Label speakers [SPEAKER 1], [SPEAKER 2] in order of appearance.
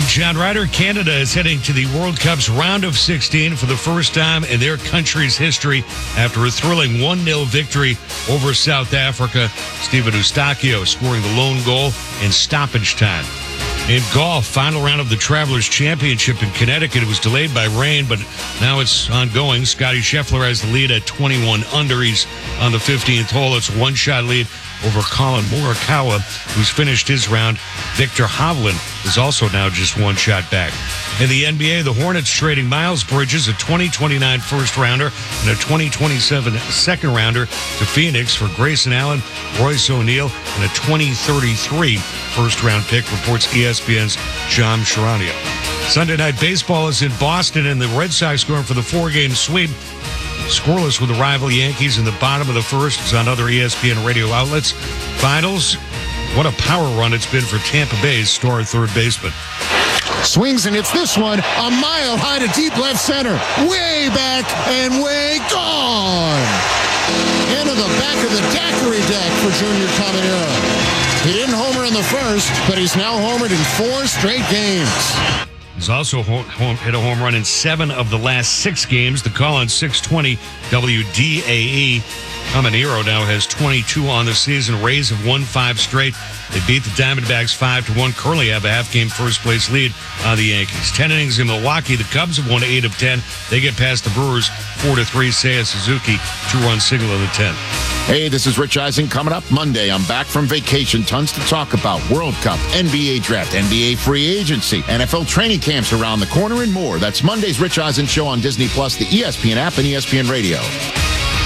[SPEAKER 1] I'm John Ryder. Canada is heading to the World Cup's round of 16 for the first time in their country's history after a thrilling 1-0 victory over South Africa. Steven Eustáquio scoring the lone goal in stoppage time. In golf, final round of the Travelers Championship in Connecticut. It was delayed by rain, but now it's ongoing. Scotty Scheffler has the lead at 21 under. He's on the 15th hole. It's one-shot lead over Colin Morikawa, who's finished his round. Victor Hovland is also now just one shot back. In the NBA, the Hornets trading Miles Bridges, a 2029 first-rounder, and a 2027 second-rounder to Phoenix for Grayson Allen, Royce O'Neal, and a 2033 first-round pick, reports ESPN's John Sharania. Sunday Night Baseball is in Boston, and the Red Sox going for the 4-game sweep. Scoreless with the rival Yankees in the bottom of the first. It's on other ESPN radio outlets. Finals, what a power run it's been for Tampa Bay's star third baseman.
[SPEAKER 2] Swings and hits this one a mile high to deep left center. Way back and way gone. Into the back of the daiquiri deck for Junior Caminero. He didn't homer in the first, but he's now homered in 4 straight games.
[SPEAKER 1] He's also hit a home run in 7 of the last 6 games. The call on 620 WDAE. Caminero now has 22 on the season. Rays have won 5 straight. They beat the Diamondbacks 5-1. Currently have a half-game first-place lead on the Yankees. 10 innings in Milwaukee. The Cubs have won 8 of 10. They get past the Brewers 4-3. Seiya Suzuki, 2-run single in the 10th.
[SPEAKER 2] Hey, this is Rich Eisen. Coming up Monday, I'm back from vacation. Tons to talk about. World Cup, NBA draft, NBA free agency, NFL training camps around the corner, and more. That's Monday's Rich Eisen Show on Disney+, the ESPN app, and ESPN Radio.